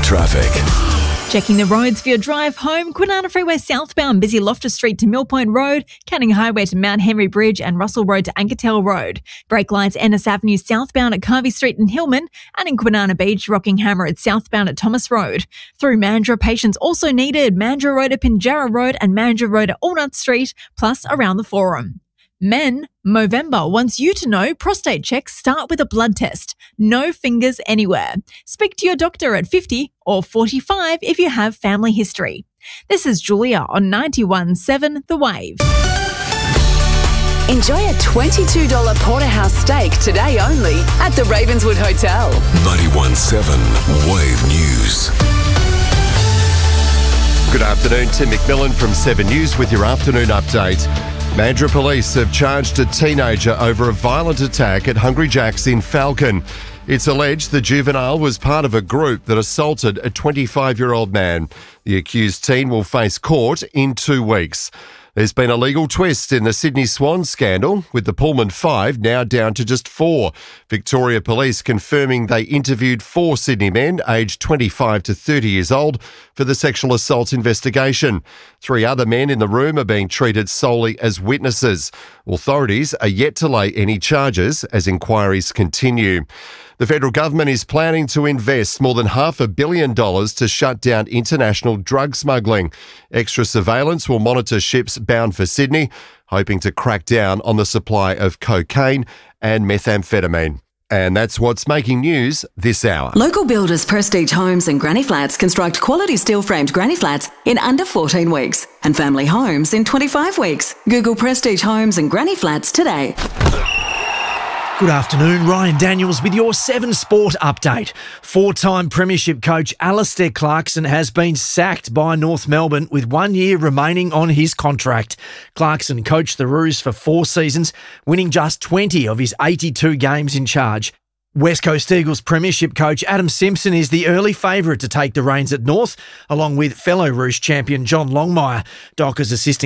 traffic. Checking the roads for your drive home. Kwinana Freeway southbound, busy Loftus Street to Mill Point Road, Canning Highway to Mount Henry Bridge and Russell Road to Ankertail Road. Brake lights Ennis Avenue southbound at Carvey Street and Hillman, and in Kwinana Beach, Rockingham Road southbound at Thomas Road. Through Mandurah, patience also needed. Mandurah Road at Pinjarra Road and Mandurah Road at Allnutt Street, plus around the Forum. Men, Movember wants you to know prostate checks start with a blood test. No fingers anywhere. Speak to your doctor at 50 or 45 if you have family history. This is Julia on 91.7 The Wave. Enjoy a $22 porterhouse steak today only at the Ravenswood Hotel. 91.7 Wave News. Good afternoon, Tim McMillan from 7 News with your afternoon update. Mandurah Police have charged a teenager over a violent attack at Hungry Jack's in Falcon. It's alleged the juvenile was part of a group that assaulted a 25-year-old man. The accused teen will face court in 2 weeks. There's been a legal twist in the Sydney Swan scandal, with the Pullman 5 now down to just 4. Victoria Police confirming they interviewed 4 Sydney men aged 25 to 30 years old for the sexual assault investigation. 3 other men in the room are being treated solely as witnesses. Authorities are yet to lay any charges as inquiries continue. The federal government is planning to invest more than $500 million to shut down international drug smuggling. Extra surveillance will monitor ships bound for Sydney, hoping to crack down on the supply of cocaine and methamphetamine. And that's what's making news this hour. Local builders Prestige Homes and Granny Flats construct quality steel-framed granny flats in under 14 weeks and family homes in 25 weeks. Google Prestige Homes and Granny Flats today. Good afternoon, Ryan Daniels with your 7 Sport update. 4-time premiership coach Alistair Clarkson has been sacked by North Melbourne with 1 year remaining on his contract. Clarkson coached the Roos for 4 seasons, winning just 20 of his 82 games in charge. West Coast Eagles premiership coach Adam Simpson is the early favourite to take the reins at North, along with fellow Roos champion John Longmire. Dockers assistant